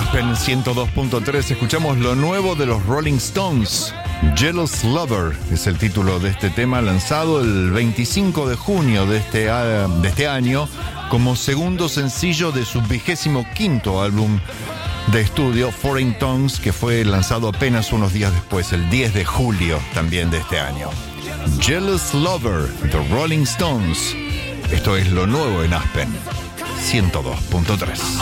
Aspen 102.3 escuchamos lo nuevo de los Rolling Stones. Jealous Lover es el título de este tema, lanzado el 25 de junio de este año como segundo sencillo de su 25º álbum de estudio, Foreign Tongues, que fue lanzado apenas unos días después, el 10 de julio también de este año. Jealous Lover, The Rolling Stones. Esto es lo nuevo en Aspen 102.3.